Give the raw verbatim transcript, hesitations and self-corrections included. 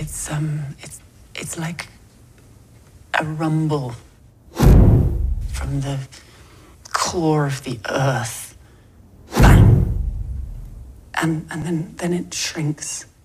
it's um, it's it's like a rumble from the core of the earth. Bang. And and then then it shrinks.